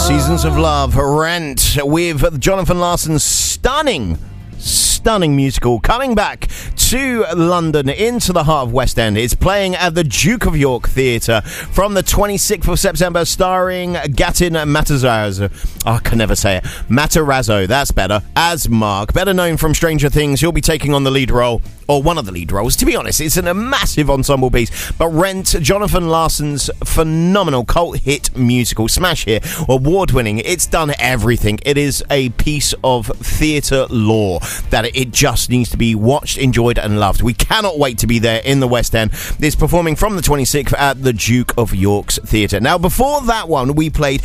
Seasons of Love, Rent, with Jonathan Larson's stunning musical coming back to London, into the heart of West End. It's playing at the Duke of York Theatre from the 26th of September, starring Gaten Matarazzo. Oh, I can never say it. Matarazzo, that's better. As Mark, better known from Stranger Things, he'll be taking on the lead role, or one of the lead roles. To be honest, it's a massive ensemble piece. But Rent, Jonathan Larson's phenomenal cult hit musical, smash hit, award-winning. It's done everything. It is a piece of theatre lore that it just needs to be watched, enjoyed, and loved. We cannot wait to be there in the West End. It's performing from the 26th at the Duke of York's Theatre. Now, before that one, we played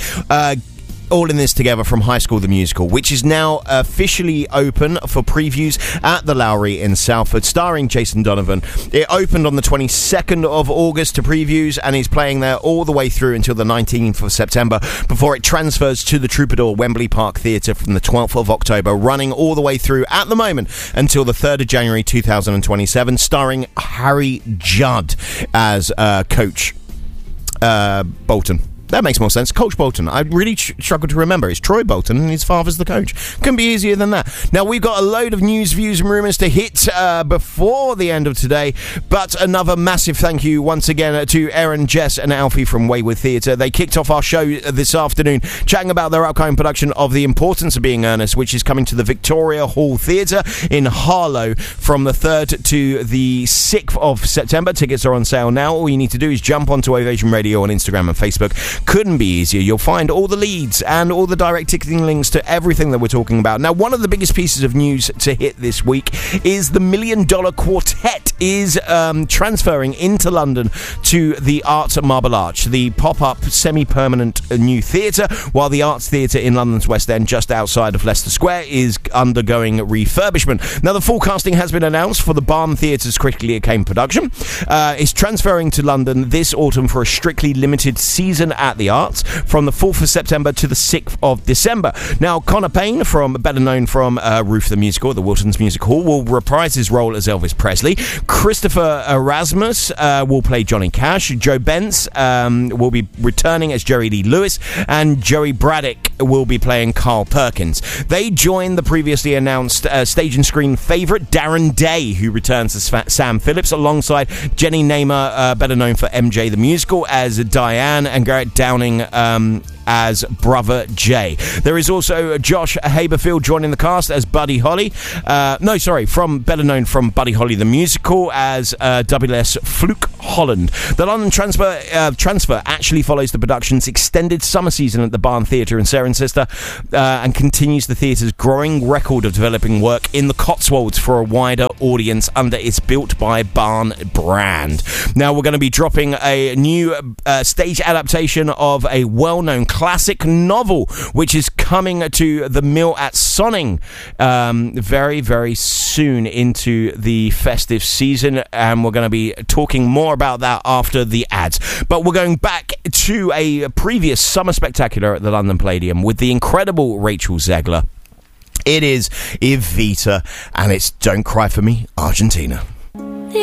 All in This Together from High School the Musical, which is now officially open for previews at the Lowry in Salford, starring Jason Donovan. It opened on the 22nd of August to previews and is playing there all the way through until the 19th of September before it transfers to the Troubadour Wembley Park Theatre from the 12th of October, running all the way through at the moment until the 3rd of January 2027, starring Harry Judd as Coach Bolton. That makes more sense. Coach Bolton. I really struggle to remember. It's Troy Bolton and his father's the coach. Couldn't be easier than that. Now, we've got a load of news, views and rumours to hit before the end of today, but another massive thank you once again to Erin, Jess and Alfie from Wayward Theatre. They kicked off our show this afternoon chatting about their upcoming production of The Importance of Being Earnest, which is coming to the Victoria Hall Theatre in Harlow from the 3rd to the 6th of September. Tickets are on sale now. All you need to do is jump onto Ovation Radio on Instagram and Facebook. Couldn't be easier. You'll find all the leads and all the direct ticketing links to everything that we're talking about. Now, one of the biggest pieces of news to hit this week is the $1 Million Quartet is transferring into London to the Arts at Marble Arch, the pop-up, semi-permanent new theatre, while the Arts Theatre in London's West End, just outside of Leicester Square, is undergoing refurbishment. Now, the full casting has been announced for the Barn Theatre's critically acclaimed production. It's transferring to London this autumn for a strictly limited season at the Arts from the 4th of September to the 6th of December. Now, Connor Payne, better known from Roof the Musical, the Wilton's Music Hall, will reprise his role as Elvis Presley. Christopher Erasmus will play Johnny Cash. Joe Bence will be returning as Jerry Lee Lewis, and Joey Braddock will be playing Carl Perkins. They join the previously announced stage and screen favourite Darren Day, who returns as Sam Phillips, alongside Jenny Namer, better known for MJ the Musical, as Diane, and Garrett Downing as Brother Jay. There is also Josh Haberfield joining the cast as Buddy Holly. Better known from Buddy Holly the Musical as WS Fluke Holland. The London transfer actually follows the production's extended summer season at the Barn Theatre in Cirencester and continues the theatre's growing record of developing work in the Cotswolds for a wider audience under its Built by Barn brand. Now, we're going to be dropping a new stage adaptation of a well-known classic novel, which is coming to the Mill at Sonning very, very soon into the festive season, and we're going to be talking more about that after the ads. But we're going back to a previous summer spectacular at the London Palladium with the incredible Rachel Zegler. It is Evita, and it's Don't Cry For Me, Argentina.